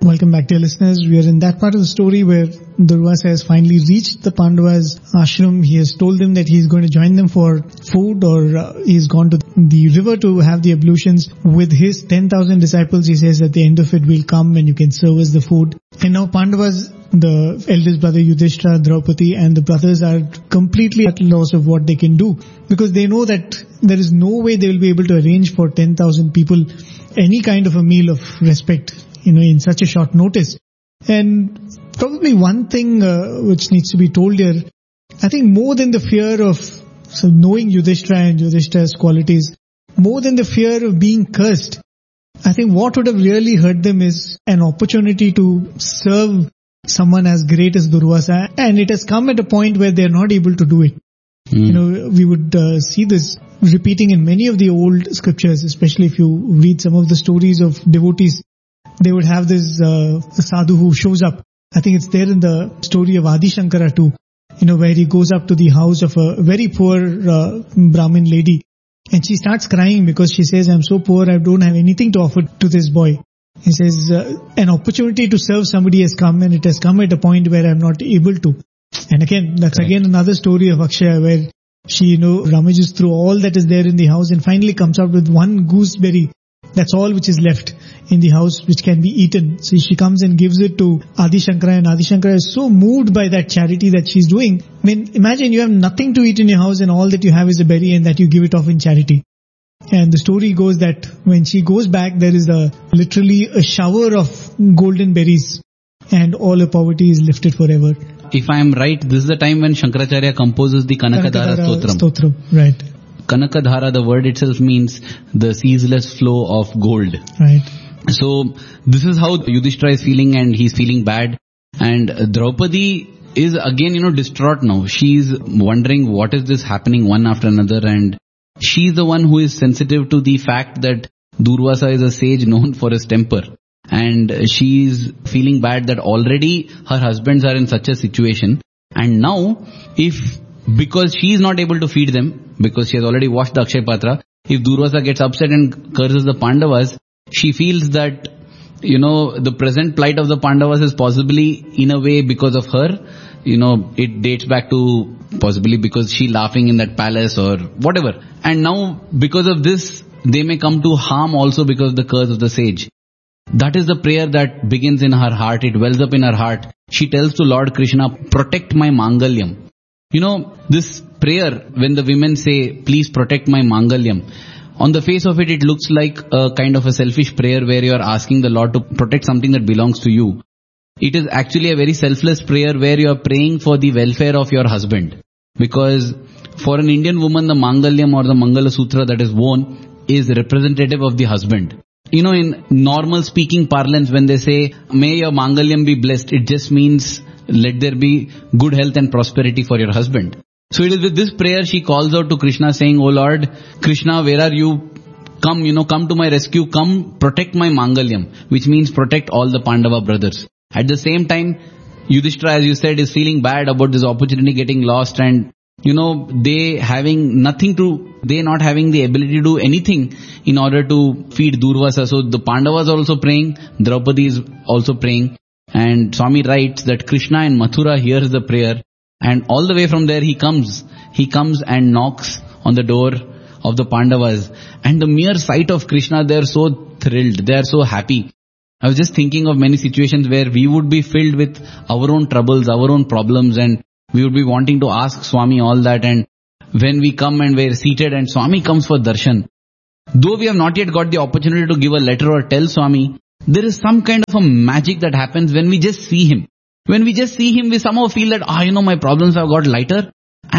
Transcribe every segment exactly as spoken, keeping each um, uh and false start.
Welcome back, dear listeners. We are in that part of the story where Durvasa has finally reached the Pandavas' ashram. He has told them that he is going to join them for food, or uh, he has gone to the river to have the ablutions with his ten thousand disciples. He says at the end of it, we'll come and you can serve us the food. And now Pandavas, the eldest brother Yudhishthira, Draupadi, and the brothers are completely at loss of what they can do, because they know that there is no way they will be able to arrange for ten thousand people any kind of a meal of respect, you know, in such a short notice. And probably one thing uh, which needs to be told here, I think more than the fear of so knowing Yudhishthira and Yudhishthira's qualities, more than the fear of being cursed, I think what would have really hurt them is an opportunity to serve someone as great as Durvasa, and it has come at a point where they are not able to do it. Mm. You know, we would uh, see this repeating in many of the old scriptures, especially if you read some of the stories of devotees. They would have this uh, sadhu who shows up. I think it's there in the story of Adi Shankara too, you know, where he goes up to the house of a very poor uh, Brahmin lady, and she starts crying because she says, I'm so poor, I don't have anything to offer to this boy. He says, uh, an opportunity to serve somebody has come, and it has come at a point where I'm not able to. And again, that's Correct. Again another story of Akshaya, where she, you know, rummages through all that is there in the house and finally comes out with one gooseberry. That's all which is left in the house which can be eaten. So she comes and gives it to Adi Shankara, and Adi Shankara is so moved by that charity that she's doing. I mean, imagine you have nothing to eat in your house and all that you have is a berry, and that you give it off in charity. And the story goes that when she goes back, there is a literally a shower of golden berries, and all her poverty is lifted forever. If I am right, this is the time when Shankaracharya composes the Kanakadhara Stotram. Stotram. Right. Kanakadhara, the word itself means the ceaseless flow of gold. Right. So this is how Yudhishthira is feeling, and he's feeling bad. And Draupadi is again, you know, distraught now. She's wondering what is this happening one after another, and she's the one who is sensitive to the fact that Durvasa is a sage known for his temper. And she's feeling bad that already her husbands are in such a situation. And now, if, because she is not able to feed them, because she has already washed the Akshay Patra, if Durvasa gets upset and curses the Pandavas, she feels that, you know, the present plight of the Pandavas is possibly in a way because of her. You know, it dates back to possibly because she laughing in that palace or whatever. And now, because of this, they may come to harm also because of the curse of the sage. That is the prayer that begins in her heart. It wells up in her heart. She tells to Lord Krishna, protect my Mangalyam. You know, this prayer, when the women say, please protect my Mangalyam, on the face of it, it looks like a kind of a selfish prayer where you are asking the Lord to protect something that belongs to you. It is actually a very selfless prayer where you are praying for the welfare of your husband. Because for an Indian woman, the Mangalyam or the Mangala Sutra that is worn is representative of the husband. You know, in normal speaking parlance, when they say, may your Mangalyam be blessed, it just means let there be good health and prosperity for your husband. So it is with this prayer she calls out to Krishna saying, oh Lord, Krishna, where are you? Come, you know, come to my rescue, come protect my Mangalyam, which means protect all the Pandava brothers. At the same time, Yudhishthira, as you said, is feeling bad about this opportunity getting lost, and you know, they having nothing to, they not having the ability to do anything in order to feed Durvasa. So the Pandavas are also praying, Draupadi is also praying, and Swami writes that Krishna in Mathura hears the prayer, and all the way from there he comes, he comes and knocks on the door of the Pandavas, and the mere sight of Krishna, they are so thrilled, they are so happy. I was just thinking of many situations where we would be filled with our own troubles, our own problems, and we would be wanting to ask Swami all that, and when we come and we're seated and Swami comes for darshan, though we have not yet got the opportunity to give a letter or tell Swami, there is some kind of a magic that happens when we just see him. When we just see him, we somehow feel that, ah, you know, my problems have got lighter,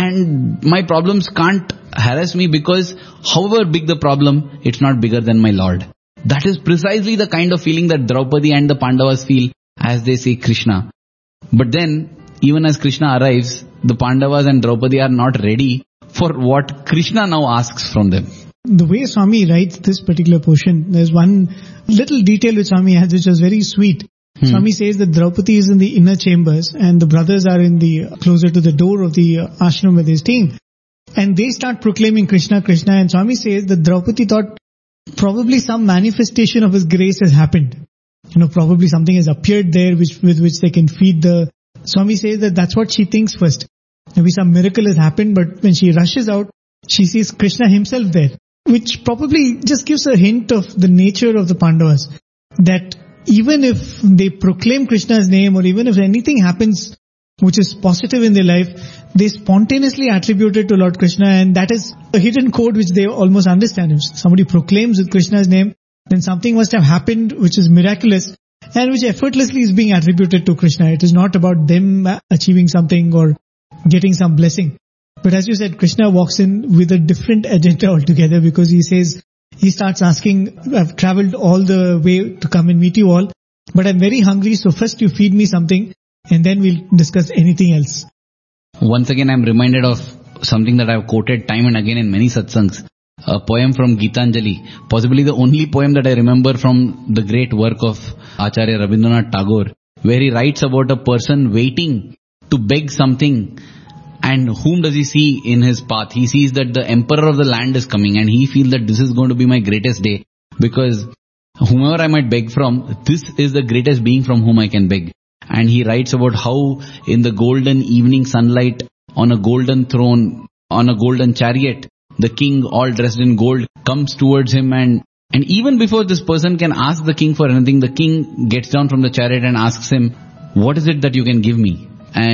and my problems can't harass me because however big the problem, it's not bigger than my Lord. That is precisely the kind of feeling that Draupadi and the Pandavas feel as they see Krishna. But then, even as Krishna arrives, the Pandavas and Draupadi are not ready for what Krishna now asks from them. The way Swami writes this particular portion, there's one little detail which Swami has which was very sweet. Hmm. Swami says that Draupadi is in the inner chambers and the brothers are in the closer to the door of the ashram where they're staying. And they start proclaiming Krishna, Krishna, and Swami says that Draupadi thought probably some manifestation of his grace has happened. you know, probably something has appeared there which with which they can feed the... Swami says that that's what she thinks first. Maybe some miracle has happened, but when she rushes out, she sees Krishna himself there, which probably just gives a hint of the nature of the Pandavas. That even if they proclaim Krishna's name, or even if anything happens which is positive in their life, they spontaneously attribute it to Lord Krishna, and that is a hidden code which they almost understand. If somebody proclaims with Krishna's name, then something must have happened which is miraculous and which effortlessly is being attributed to Krishna. It is not about them achieving something or getting some blessing. But as you said, Krishna walks in with a different agenda altogether, because he says, he starts asking, I've traveled all the way to come and meet you all, but I'm very hungry, so first you feed me something and then we'll discuss anything else. Once again, I'm reminded of something that I've quoted time and again in many satsangs. A poem from Gitanjali, possibly the only poem that I remember from the great work of Acharya Rabindranath Tagore, where he writes about a person waiting to beg something, and whom does he see in his path? He sees that the emperor of the land is coming, and he feels that this is going to be my greatest day, because whomever I might beg from, this is the greatest being from whom I can beg. And he writes about how in the golden evening sunlight, on a golden throne, on a golden chariot, the king, all dressed in gold, comes towards him, and and even before this person can ask the king for anything, the king gets down from the chariot and asks him, what is it that you can give me?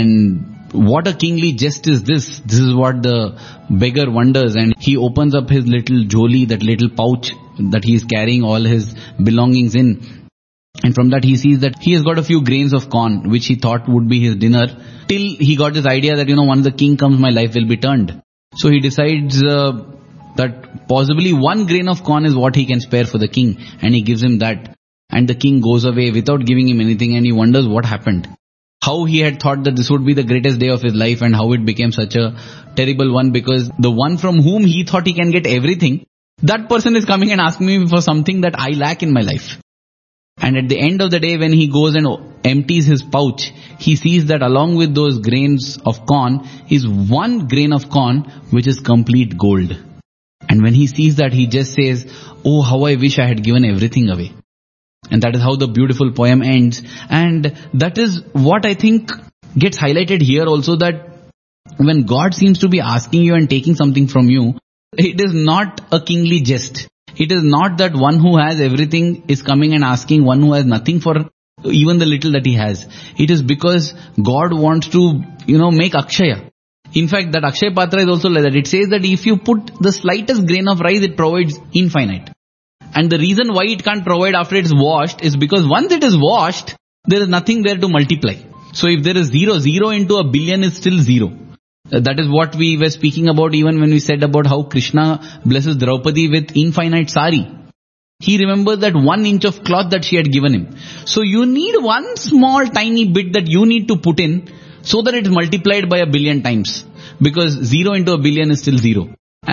And what a kingly jest is this? This is what the beggar wonders, and he opens up his little joli, that little pouch that he is carrying all his belongings in. And from that he sees that he has got a few grains of corn, which he thought would be his dinner, till he got this idea that, you know, once the king comes, my life will be turned. So he decides uh, that possibly one grain of corn is what he can spare for the king, and he gives him that. And the king goes away without giving him anything, and he wonders what happened. How he had thought that this would be the greatest day of his life, and how it became such a terrible one, because the one from whom he thought he can get everything, that person is coming and asking me for something that I lack in my life. And at the end of the day, when he goes and empties his pouch, he sees that along with those grains of corn is one grain of corn which is complete gold. And when he sees that, he just says, oh, how I wish I had given everything away. And that is how the beautiful poem ends. And that is what I think gets highlighted here also, that when God seems to be asking you and taking something from you, it is not a kingly jest. It is not that one who has everything is coming and asking one who has nothing for even the little that he has. It is because God wants to, you know, make Akshaya. In fact, that Akshaya Patra is also like that. It says that if you put the slightest grain of rice, it provides infinite. And the reason why it can't provide after it's washed is because once it is washed, there is nothing there to multiply. So if there is zero, zero into a billion is still zero. That is what we were speaking about even when we said about how Krishna blesses Draupadi with infinite sari. He remembers that one inch of cloth that she had given him. So you need one small tiny bit that you need to put in so that it is multiplied by a billion times. Because zero into a billion is still zero.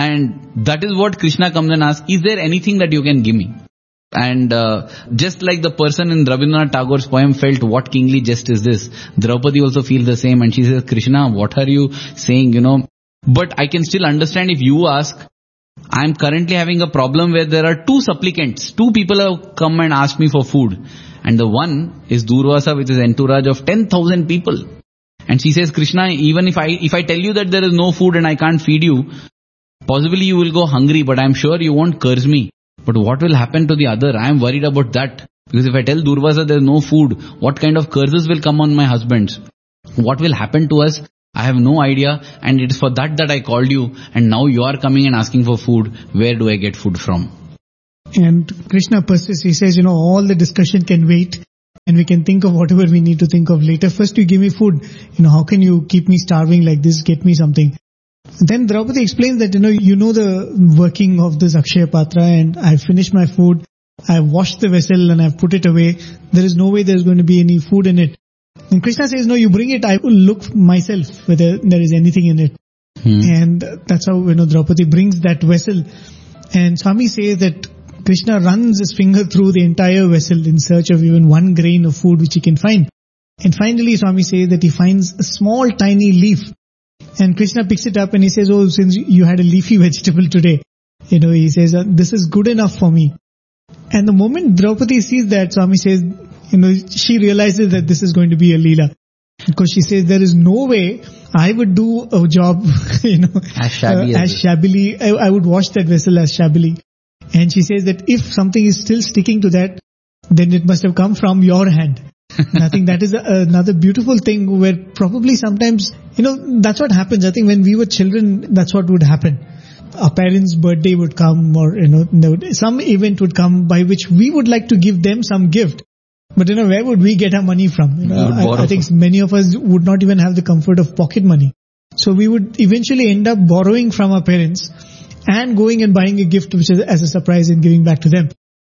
And that is what Krishna comes and asks, is there anything that you can give me? And uh, just like the person in Rabindranath Tagore's poem felt, what kingly jest is this? Draupadi also feels the same, and she says, Krishna, what are you saying, you know? But I can still understand if you ask. I am currently having a problem where there are two supplicants. Two people have come and asked me for food. And the one is Durvasa, which is entourage of ten thousand people. And she says, Krishna, even if I if I tell you that there is no food and I can't feed you, possibly you will go hungry, but I am sure you won't curse me. But what will happen to the other? I am worried about that. Because if I tell Durvasa there is no food, what kind of curses will come on my husbands? What will happen to us? I have no idea, and it is for that that I called you, and now you are coming and asking for food. Where do I get food from? And Krishna persists. He says, you know, all the discussion can wait, and we can think of whatever we need to think of later. First you give me food. You know, how can you keep me starving like this? Get me something. Then Draupadi explains that, you know, you know the working of this Akshaya Patra, and I've finished my food, I've washed the vessel and I've put it away. There is no way there's going to be any food in it. And Krishna says, no, you bring it, I will look myself whether there is anything in it. Hmm. And that's how, you know, Draupadi brings that vessel. And Swami says that Krishna runs his finger through the entire vessel in search of even one grain of food which he can find. And finally Swami says that he finds a small tiny leaf. And Krishna picks it up and he says, oh, since you had a leafy vegetable today, you know, he says, this is good enough for me. And the moment Draupadi sees that, Swami says, you know, she realizes that this is going to be a Leela. Because she says there is no way I would do a job, you know, as shabby uh, as, as shabbily. I, I would wash that vessel as shabbily. And she says that if something is still sticking to that, then it must have come from your hand. And I think that is a, another beautiful thing where probably sometimes, you know, that's what happens. I think when we were children, that's what would happen. Our parents' birthday would come, or, you know, would, some event would come by which we would like to give them some gift. But, you know, where would we get our money from? You know, I, I think many of us would not even have the comfort of pocket money. So we would eventually end up borrowing from our parents and going and buying a gift which is as a surprise and giving back to them.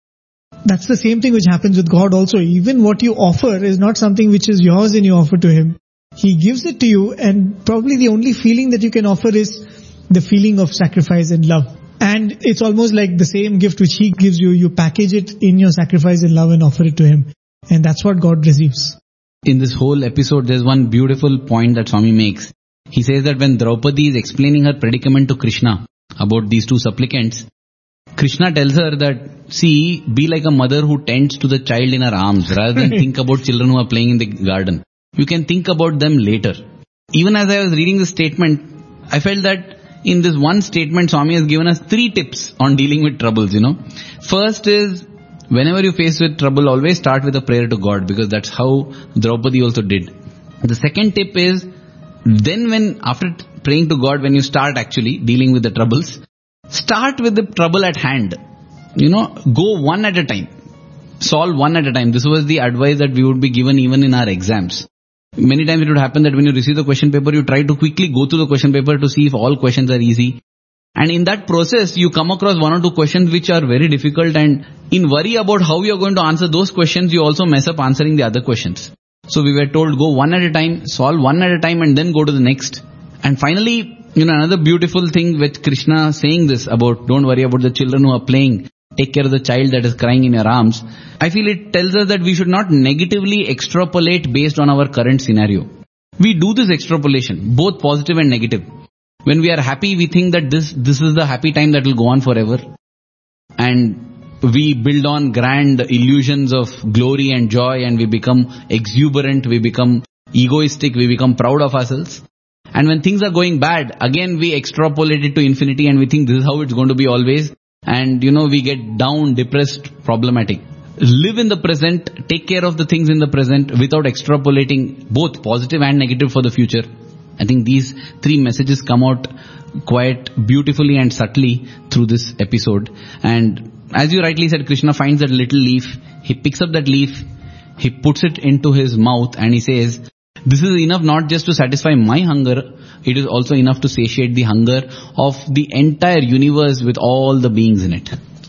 That's the same thing which happens with God also. Even what you offer is not something which is yours and you offer to Him. He gives it to you, and probably the only feeling that you can offer is the feeling of sacrifice and love. And it's almost like the same gift which He gives you, you package it in your sacrifice and love and offer it to Him. And that's what God receives. In this whole episode, there's one beautiful point that Swami makes. He says that when Draupadi is explaining her predicament to Krishna about these two supplicants, Krishna tells her that, see, be like a mother who tends to the child in her arms rather than think about children who are playing in the garden. You can think about them later. Even as I was reading this statement, I felt that in this one statement, Swami has given us three tips on dealing with troubles, you know. First is, whenever you face with trouble, always start with a prayer to God, because that's how Draupadi also did. The second tip is, then when, after praying to God, when you start actually dealing with the troubles, start with the trouble at hand. You know, go one at a time. Solve one at a time. This was the advice that we would be given even in our exams. Many times it would happen that when you receive the question paper, you try to quickly go through the question paper to see if all questions are easy. And in that process, you come across one or two questions which are very difficult, and in worry about how you are going to answer those questions, you also mess up answering the other questions. So we were told, go one at a time, solve one at a time, and then go to the next. And finally, you know, another beautiful thing with Krishna saying this about don't worry about the children who are playing, take care of the child that is crying in your arms. I feel it tells us that we should not negatively extrapolate based on our current scenario. We do this extrapolation, both positive and negative. When we are happy, we think that this, this is the happy time that will go on forever. And we build on grand illusions of glory and joy, and we become exuberant, we become egoistic, we become proud of ourselves. And when things are going bad, again we extrapolate it to infinity and we think this is how it's going to be always. And, you know, we get down, depressed, problematic. Live in the present, take care of the things in the present without extrapolating both positive and negative for the future. I think these three messages come out quite beautifully and subtly through this episode. And as you rightly said, Krishna finds that little leaf, he picks up that leaf, he puts it into his mouth, and he says, this is enough not just to satisfy my hunger, it is also enough to satiate the hunger of the entire universe with all the beings in it.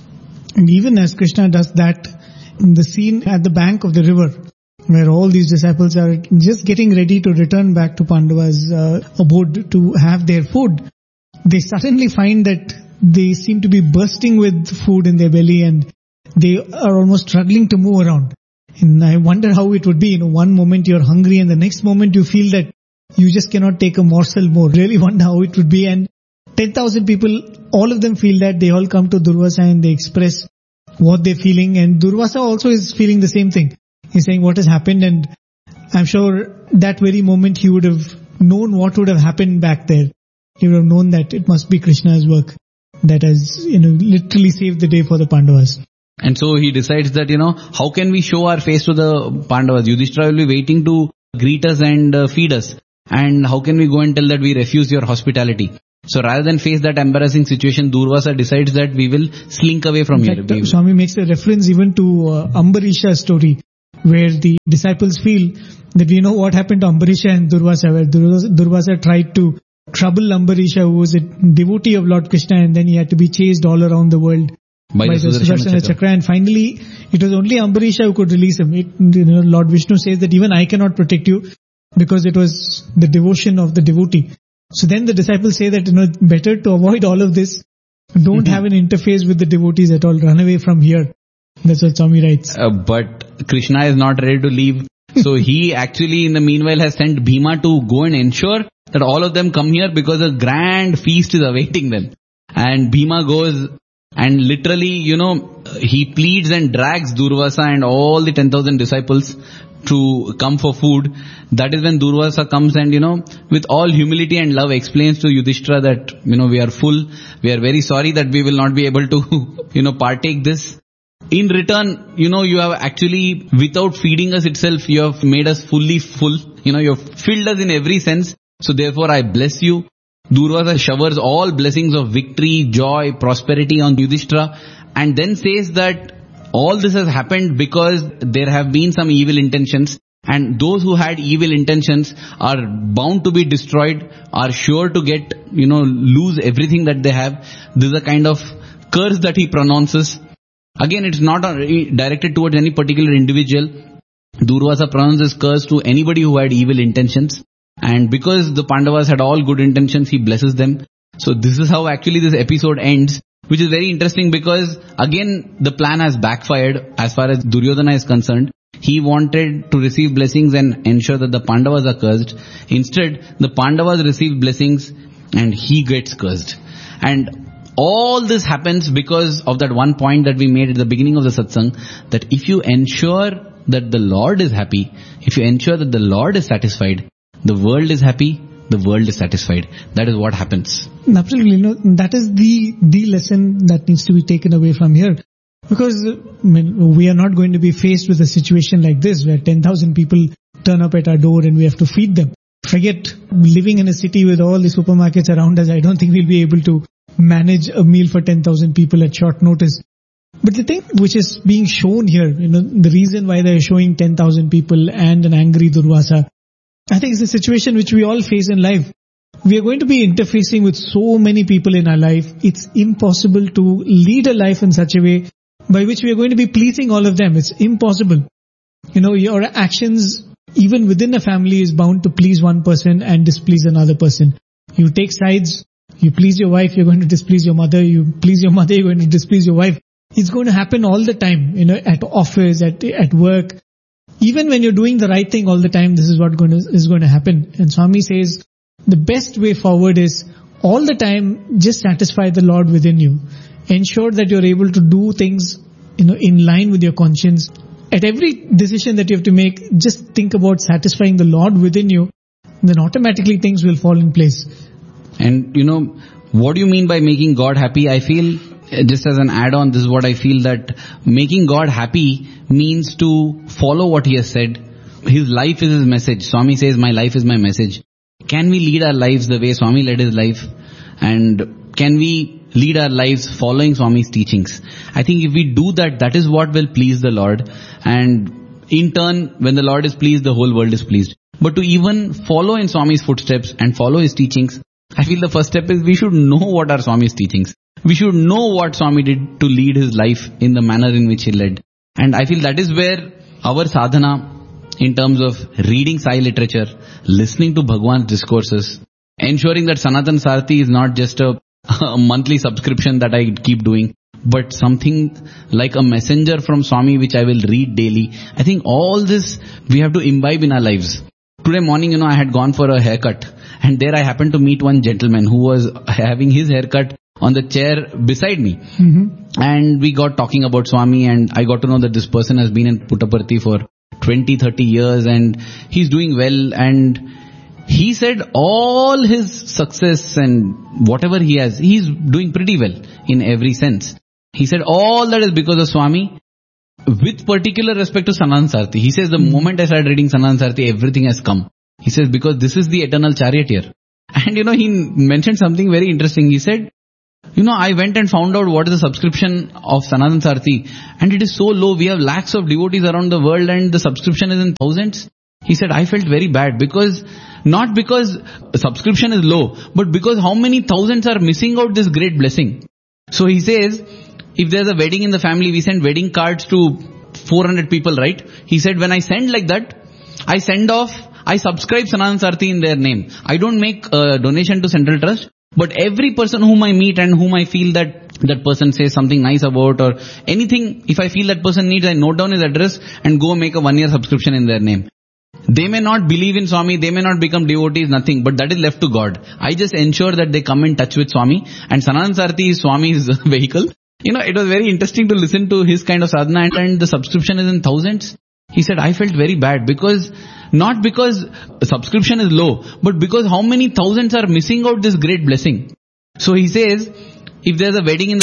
And even as Krishna does that, in the scene at the bank of the river, where all these disciples are just getting ready to return back to Pandava's uh, abode to have their food, they suddenly find that they seem to be bursting with food in their belly and they are almost struggling to move around. And I wonder how it would be, you know, one moment you're hungry and the next moment you feel that you just cannot take a morsel more. Really wonder how it would be. And ten thousand people, all of them feel that. They all come to Durvasa and they express what they're feeling. And Durvasa also is feeling the same thing. He's saying what has happened, and I'm sure that very moment he would have known what would have happened back there. He would have known that it must be Krishna's work that has, you know, literally saved the day for the Pandavas. And so he decides that, you know, how can we show our face to the Pandavas? Yudhishthira will be waiting to greet us and uh, feed us. And how can we go and tell that we refuse your hospitality? So rather than face that embarrassing situation, Durvasa decides that we will slink away from in here. fact, Swami makes a reference even to uh, Ambarisha's story, where the disciples feel that we know what happened to Ambarisha and Durvasa, where Durvasa tried to trouble Ambarisha, who was a devotee of Lord Krishna, and then he had to be chased all around the world by, by the Sudarshana Chakra. Chakra. And finally, it was only Ambarisha who could release him. It, you know, Lord Vishnu says that even I cannot protect you, because it was the devotion of the devotee. So then the disciples say that, you know, better to avoid all of this, don't have an interface with the devotees at all, run away from here. That's what Swami writes. Uh, but Krishna is not ready to leave. So he actually in the meanwhile has sent Bhima to go and ensure that all of them come here, because a grand feast is awaiting them. And Bhima goes and literally, you know, he pleads and drags Durvasa and all the ten thousand disciples to come for food. That is when Durvasa comes and, you know, with all humility and love explains to Yudhishthira that, you know, we are full. We are very sorry that we will not be able to, you know, partake this. In return, you know, you have actually, without feeding us itself, you have made us fully full. You know, you have filled us in every sense. So therefore I bless you. Durvasa showers all blessings of victory, joy, prosperity on Yudhishthira, and then says that all this has happened because there have been some evil intentions, and those who had evil intentions are bound to be destroyed, are sure to get, you know, lose everything that they have. This is a kind of curse that he pronounces. Again, it's not directed towards any particular individual. Durvasa pronounces curse to anybody who had evil intentions. And because the Pandavas had all good intentions, he blesses them. So this is how actually this episode ends, which is very interesting because again the plan has backfired as far as Duryodhana is concerned. He wanted to receive blessings and ensure that the Pandavas are cursed. Instead, the Pandavas receive blessings and he gets cursed. And all this happens because of that one point that we made at the beginning of the satsang, that if you ensure that the Lord is happy, if you ensure that the Lord is satisfied, the world is happy, the world is satisfied. That is what happens. Absolutely. No, that is the, the lesson that needs to be taken away from here. Because I mean, we are not going to be faced with a situation like this where ten thousand people turn up at our door and we have to feed them. Forget living in a city with all the supermarkets around us. I don't think we'll be able to manage a meal for ten thousand people at short notice. But the thing which is being shown here, you know, the reason why they are showing ten thousand people and an angry Durvasa, I think it's a situation which we all face in life. We are going to be interfacing with so many people in our life. It's impossible to lead a life in such a way by which we are going to be pleasing all of them. It's impossible. You know, your actions, even within a family, is bound to please one person and displease another person. You take sides, you please your wife, you're going to displease your mother. You please your mother, you're going to displease your wife. It's going to happen all the time, you know, at office, at at work. Even when you're doing the right thing all the time, this is what going to, is going to happen. And Swami says, the best way forward is all the time just satisfy the Lord within you. Ensure that you're able to do things, you know, in line with your conscience. At every decision that you have to make, just think about satisfying the Lord within you. Then automatically things will fall in place. And you know, what do you mean by making God happy? I feel, just as an add-on, this is what I feel, that making God happy means to follow what He has said. His life is His message. Swami says, my life is my message. Can we lead our lives the way Swami led his life? And can we lead our lives following Swami's teachings? I think if we do that, that is what will please the Lord. And in turn, when the Lord is pleased, the whole world is pleased. But to even follow in Swami's footsteps and follow his teachings, I feel the first step is we should know what are Swami's teachings. We should know what Swami did to lead his life in the manner in which he led. And I feel that is where our sadhana, in terms of reading Sai literature, listening to Bhagwan's discourses, ensuring that Sanatan Sarthi is not just a, a monthly subscription that I keep doing, but something like a messenger from Swami which I will read daily. I think all this we have to imbibe in our lives. Today morning, you know, I had gone for a haircut, and there I happened to meet one gentleman who was having his haircut on the chair beside me. Mm-hmm. And we got talking about Swami, and I got to know that this person has been in Puttaparthi for twenty, thirty years and he's doing well, and he said all his success and whatever he has, he's doing pretty well in every sense. He said all that is because of Swami, with particular respect to Sanatan Sarthi. He says the mm-hmm. moment I started reading Sanatan Sarthi, everything has come. He says because this is the eternal charioteer. And you know, he mentioned something very interesting. He said, you know, I went and found out what is the subscription of Sanatan Sarthi, and it is so low. We have lakhs of devotees around the world and the subscription is in thousands. He said, I felt very bad because, not because subscription is low, but because how many thousands are missing out this great blessing. So he says, if there's a wedding in the family, we send wedding cards to four hundred people, right? He said, when I send like that, I send off, I subscribe Sanatan Sarthi in their name. I don't make a donation to Central Trust. But every person whom I meet and whom I feel that that person says something nice about or anything, if I feel that person needs, I note down his address and go make a one year subscription in their name. They may not believe in Swami, they may not become devotees, nothing, but that is left to God. I just ensure that they come in touch with Swami, and Sanatan Sarthi is Swami's vehicle, You know, it was very interesting to listen to his kind of sadhana, and the subscription is in thousands. He said, I felt very bad because, not because subscription is low, but because how many thousands are missing out this great blessing. So he says, if there's a wedding in